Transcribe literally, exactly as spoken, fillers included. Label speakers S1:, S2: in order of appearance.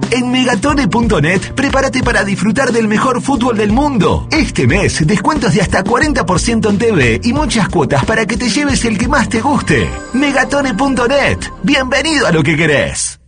S1: En megatone punto net, prepárate para disfrutar del mejor fútbol del mundo. Este mes, descuentos de hasta cuarenta por ciento en T V y muchas cuotas para que te lleves el que más te guste. megatone punto net. Bienvenido a lo que querés.